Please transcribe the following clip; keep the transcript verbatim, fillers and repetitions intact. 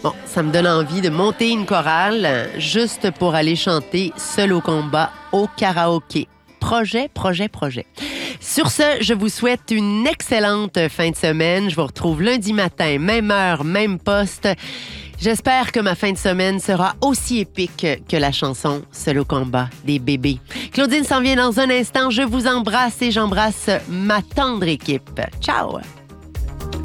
Bon, ça me donne envie de monter une chorale juste pour aller chanter seul au combat au karaoké. Projet, projet, projet. Sur ce, je vous souhaite une excellente fin de semaine. Je vous retrouve lundi matin, même heure, même poste. J'espère que ma fin de semaine sera aussi épique que la chanson « Seul au combat » des bébés. Claudine s'en vient dans un instant. Je vous embrasse et j'embrasse ma tendre équipe. Ciao!